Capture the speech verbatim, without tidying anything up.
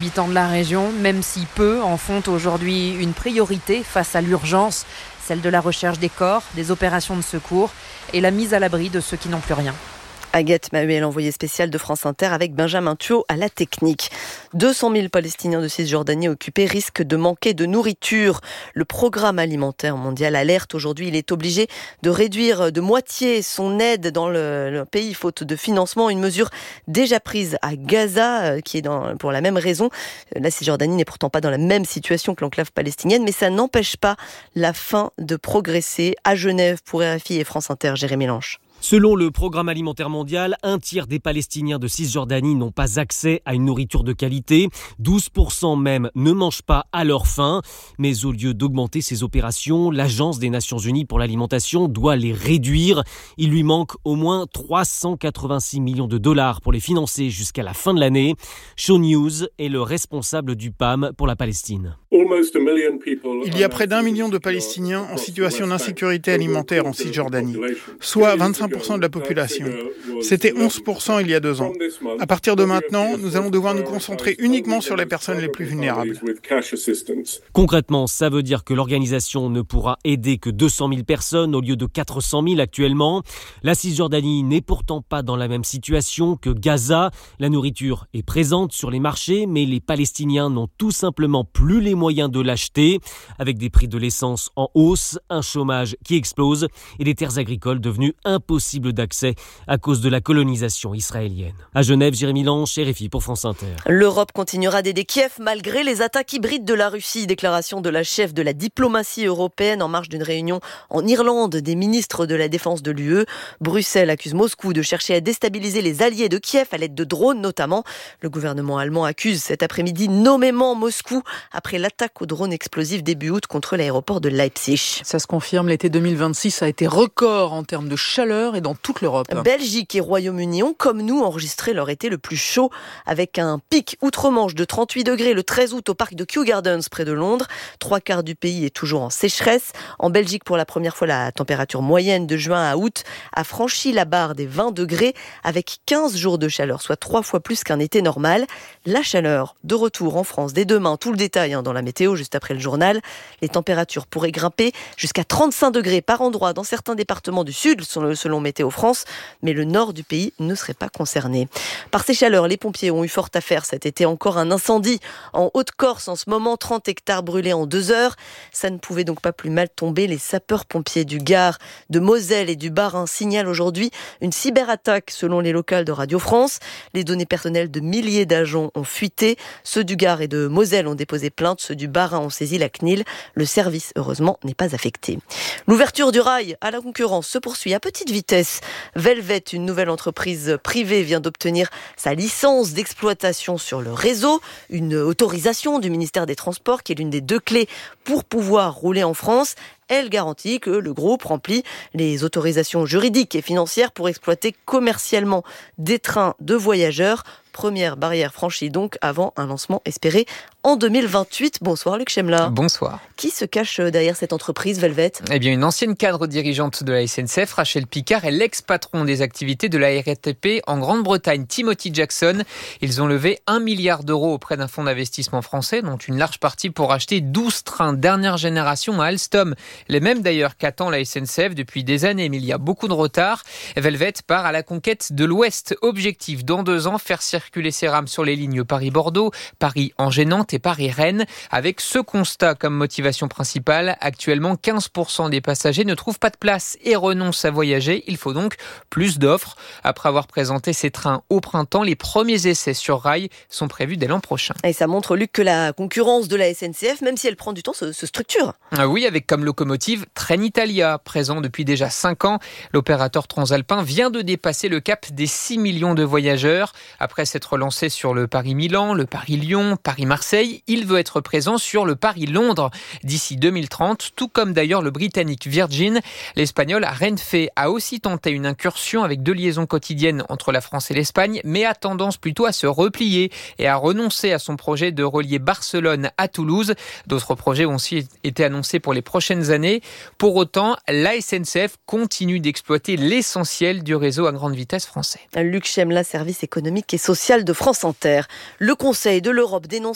habitants de la région, même si peu en font aujourd'hui une priorité face à l'urgence, celle de la recherche des corps, des opérations de secours et la mise à l'abri de ceux qui n'ont plus rien. Agathe Mahuel, envoyée spéciale de France Inter avec Benjamin Thuot à la technique. deux cent mille Palestiniens de Cisjordanie occupés risquent de manquer de nourriture. Le programme alimentaire mondial alerte aujourd'hui. Il est obligé de réduire de moitié son aide dans le, le pays faute de financement. Une mesure déjà prise à Gaza qui est dans, pour la même raison. La Cisjordanie n'est pourtant pas dans la même situation que l'enclave palestinienne, mais ça n'empêche pas la fin de progresser. À Genève, pour R F I et France Inter, Jérémy Lanche. Selon le Programme alimentaire mondial, un tiers des Palestiniens de Cisjordanie n'ont pas accès à une nourriture de qualité. douze pour cent même ne mangent pas à leur faim. Mais au lieu d'augmenter ces opérations, l'Agence des Nations Unies pour l'alimentation doit les réduire. Il lui manque au moins trois cent quatre-vingt-six millions de dollars pour les financer jusqu'à la fin de l'année. Sean Hughes est le responsable du P A M pour la Palestine. Il y a près d'un million de Palestiniens en situation d'insécurité alimentaire en Cisjordanie, soit vingt-cinq pour cent de la population. C'était onze pour cent il y a deux ans. À partir de maintenant, nous allons devoir nous concentrer uniquement sur les personnes les plus vulnérables. Concrètement, ça veut dire que l'organisation ne pourra aider que deux cent mille personnes au lieu de quatre cent mille actuellement. La Cisjordanie n'est pourtant pas dans la même situation que Gaza. La nourriture est présente sur les marchés, mais les Palestiniens n'ont tout simplement plus les moyens de l'acheter, avec des prix de l'essence en hausse, un chômage qui explose et des terres agricoles devenues impossibles d'accès à cause de la colonisation israélienne. À Genève, Jérémy Lanche, R F I pour France Inter. L'Europe continuera d'aider Kiev malgré les attaques hybrides de la Russie. Déclaration de la chef de la diplomatie européenne en marge d'une réunion en Irlande des ministres de la Défense de l'U E. Bruxelles accuse Moscou de chercher à déstabiliser les alliés de Kiev à l'aide de drones notamment. Le gouvernement allemand accuse cet après-midi nommément Moscou après l'attaque aux drones explosifs début août contre l'aéroport de Leipzig. Ça se confirme, l'été deux mille vingt-six a été record en termes de chaleur et dans toute l'Europe. Belgique et Royaume-Uni ont, comme nous, enregistré leur été le plus chaud avec un pic outre-Manche de trente-huit degrés le treize août au parc de Kew Gardens près de Londres. Trois quarts du pays est toujours en sécheresse. En Belgique, pour la première fois, la température moyenne de juin à août a franchi la barre des vingt degrés avec quinze jours de chaleur, soit trois fois plus qu'un été normal. La chaleur de retour en France dès demain. Tout le détail hein, dans la météo juste après le journal. Les températures pourraient grimper jusqu'à trente-cinq degrés par endroit dans certains départements du sud selon Météo France, mais le nord du pays ne serait pas concerné. Par ces chaleurs, les pompiers ont eu fort à faire cet été. Encore un incendie en Haute-Corse en ce moment, trente hectares brûlés en deux heures. Ça ne pouvait donc pas plus mal tomber. Les sapeurs-pompiers du Gard, de Moselle et du Bas-Rhin signalent aujourd'hui une cyberattaque selon les locales de Radio France. Les données personnelles de milliers d'agents ont fuité. Ceux du Gard et de Moselle ont déposé plainte. Ceux du Bas-Rhin ont saisi la C N I L. Le service, heureusement, n'est pas affecté. L'ouverture du rail à la concurrence se poursuit à petite vitesse. Velvet, une nouvelle entreprise privée, vient d'obtenir sa licence d'exploitation sur le réseau, une autorisation du ministère des Transports qui est l'une des deux clés pour pouvoir rouler en France. Elle garantit que le groupe remplit les autorisations juridiques et financières pour exploiter commercialement des trains de voyageurs. Première barrière franchie donc avant un lancement espéré en deux mille vingt-huit. Bonsoir Luc Chemla. Bonsoir. Qui se cache derrière cette entreprise Velvet ? Eh bien, une ancienne cadre dirigeante de la S N C F, Rachel Picard, est l'ex-patron des activités de la R A T P en Grande-Bretagne, Timothy Jackson. Ils ont levé un milliard d'euros auprès d'un fonds d'investissement français, dont une large partie pour acheter douze trains dernière génération à Alstom. Les mêmes d'ailleurs qu'attend la S N C F depuis des années, mais il y a beaucoup de retard. Velvet part à la conquête de l'Ouest. Objectif, dans deux ans, faire circuler ses rames sur les lignes Paris-Bordeaux, Paris-Angers-Nantes et Paris-Rennes. Avec ce constat comme motivation principale, actuellement quinze pour cent des passagers ne trouvent pas de place et renoncent à voyager. Il faut donc plus d'offres. Après avoir présenté ces trains au printemps, les premiers essais sur rail sont prévus dès l'an prochain. Et ça montre, Luc, que la concurrence de la S N C F, même si elle prend du temps, se, se structure. Ah oui, avec comme locomotive Trenitalia, présent depuis déjà cinq ans. L'opérateur transalpin vient de dépasser le cap des six millions de voyageurs. Après s'être lancé sur le Paris-Milan, le Paris-Lyon, Paris-Marseille, il veut être présent sur le Paris-Londres d'ici deux mille trente, tout comme d'ailleurs le britannique Virgin. L'Espagnol Renfe a aussi tenté une incursion avec deux liaisons quotidiennes entre la France et l'Espagne, mais a tendance plutôt à se replier et à renoncer à son projet de relier Barcelone à Toulouse. D'autres projets ont aussi été annoncés pour les prochaines années. Pour autant, la S N C F continue d'exploiter l'essentiel du réseau à grande vitesse français. Luc Chemla, service économique et social de France Inter. Le Conseil de l'Europe dénonce